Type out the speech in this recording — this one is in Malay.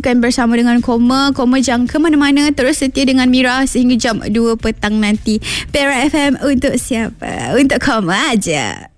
kongsikan bersama dengan Koma. Koma jangan ke mana-mana, terus setia dengan Mira sehingga jam 2 petang nanti. Perak FM untuk siapa? Untuk Koma aja.